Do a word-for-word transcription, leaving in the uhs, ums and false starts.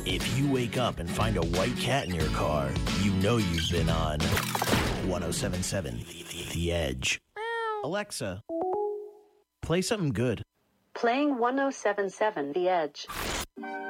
If you wake up and find a white cat in your car, you know you've been on one oh seven point seven The Edge. Alexa, play something good. Playing one oh seven point seven The Edge.